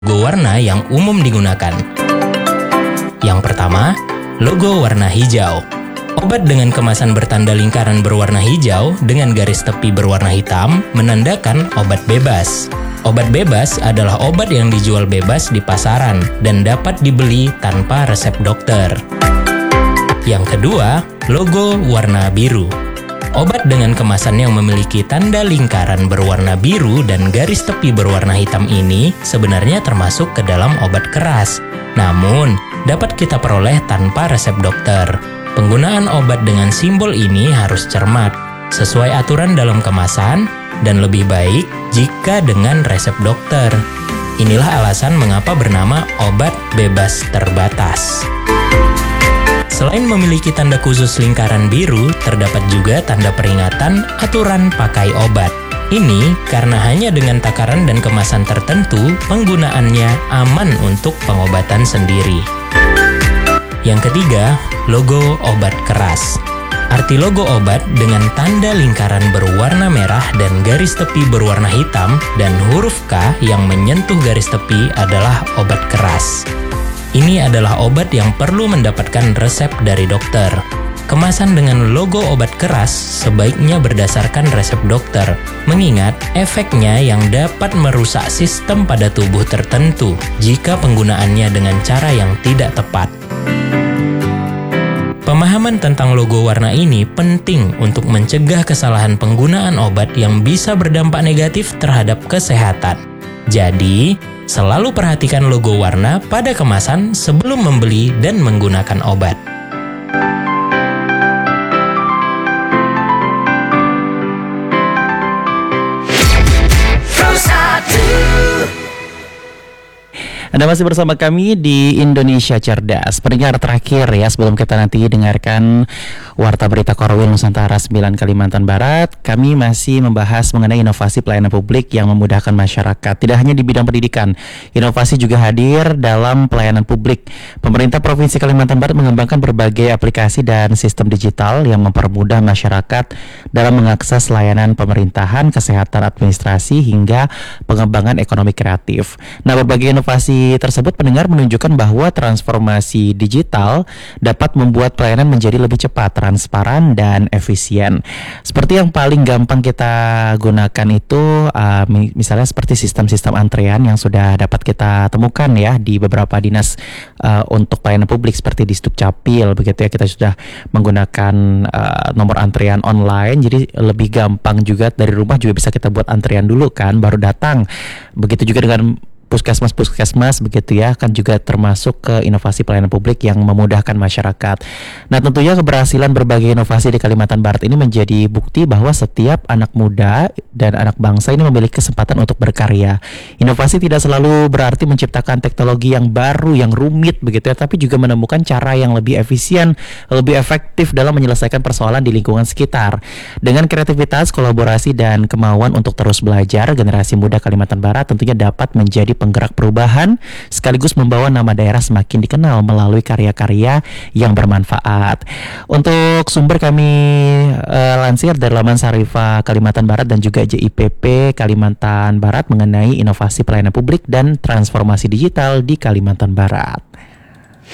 logo warna yang umum digunakan. Yang pertama, logo warna hijau. Obat dengan kemasan bertanda lingkaran berwarna hijau dengan garis tepi berwarna hitam menandakan obat bebas. Obat bebas adalah obat yang dijual bebas di pasaran dan dapat dibeli tanpa resep dokter. Yang kedua, logo warna biru. Obat dengan kemasan yang memiliki tanda lingkaran berwarna biru dan garis tepi berwarna hitam ini sebenarnya termasuk ke dalam obat keras. Namun, dapat kita peroleh tanpa resep dokter. Penggunaan obat dengan simbol ini harus cermat, sesuai aturan dalam kemasan, dan lebih baik jika dengan resep dokter. Inilah alasan mengapa bernama obat bebas terbatas. Selain memiliki tanda khusus lingkaran biru, terdapat juga tanda peringatan aturan pakai obat. Ini karena hanya dengan takaran dan kemasan tertentu, penggunaannya aman untuk pengobatan sendiri. Yang ketiga, logo obat keras. Arti logo obat dengan tanda lingkaran berwarna merah dan garis tepi berwarna hitam dan huruf K yang menyentuh garis tepi adalah obat keras. Ini adalah obat yang perlu mendapatkan resep dari dokter. Kemasan dengan logo obat keras sebaiknya berdasarkan resep dokter, mengingat efeknya yang dapat merusak sistem pada tubuh tertentu jika penggunaannya dengan cara yang tidak tepat. Pemahaman tentang logo warna ini penting untuk mencegah kesalahan penggunaan obat yang bisa berdampak negatif terhadap kesehatan. Jadi, selalu perhatikan logo warna pada kemasan sebelum membeli dan menggunakan obat. Anda masih bersama kami di Indonesia Cerdas. Pendengar terakhir ya, sebelum kita nanti dengarkan Warta Berita Korwil Nusantara 9 Kalimantan Barat, kami masih membahas mengenai inovasi pelayanan publik yang memudahkan masyarakat. Tidak hanya di bidang pendidikan, inovasi juga hadir dalam pelayanan publik. Pemerintah Provinsi Kalimantan Barat mengembangkan berbagai aplikasi dan sistem digital yang mempermudah masyarakat dalam mengakses layanan pemerintahan, kesehatan, administrasi, hingga pengembangan ekonomi kreatif. Nah, berbagai inovasi tersebut pendengar menunjukkan bahwa transformasi digital dapat membuat pelayanan menjadi lebih cepat, transparan, dan efisien. Seperti yang paling gampang kita gunakan itu misalnya seperti sistem-sistem antrean yang sudah dapat kita temukan ya di beberapa dinas untuk pelayanan publik seperti di Sdukcapil begitu ya, kita sudah menggunakan nomor antrean online, jadi lebih gampang juga, dari rumah juga bisa kita buat antrean dulu kan baru datang. Begitu juga dengan puskesmas begitu ya, kan juga termasuk ke inovasi pelayanan publik yang memudahkan masyarakat. Nah, tentunya keberhasilan berbagai inovasi di Kalimantan Barat ini menjadi bukti bahwa setiap anak muda dan anak bangsa ini memiliki kesempatan untuk berkarya. Inovasi tidak selalu berarti menciptakan teknologi yang baru, yang rumit begitu ya, tapi juga menemukan cara yang lebih efisien, lebih efektif dalam menyelesaikan persoalan di lingkungan sekitar. Dengan kreativitas, kolaborasi, dan kemauan untuk terus belajar, generasi muda Kalimantan Barat tentunya dapat menjadi penggerak perubahan sekaligus membawa nama daerah semakin dikenal melalui karya-karya yang bermanfaat. Untuk sumber kami lansir dari laman Sarifa Kalimantan Barat dan juga JIPP Kalimantan Barat mengenai inovasi pelayanan publik dan transformasi digital di Kalimantan Barat.